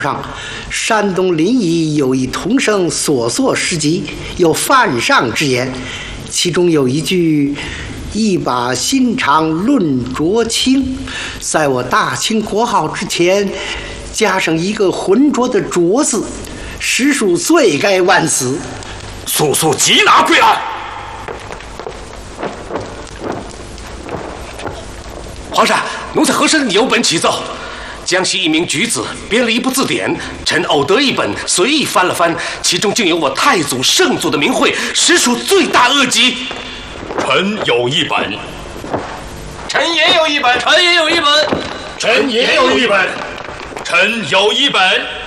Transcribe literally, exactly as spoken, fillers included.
上，山东临沂有一童生所作诗集，有犯上之言，其中有一句“一把心肠论浊清”，在我大清国号之前，加上一个浑浊的“浊”字，实属罪该万死。 速速缉拿归案。皇上，奴才和珅有本启奏。 江西一名举子编了一部字典，臣偶得一本，随意翻了翻，其中竟有我太祖圣祖的名讳，实属罪大恶极。 臣有一本， 臣也有一本， 臣也有一本， 臣也有一本，臣有一本。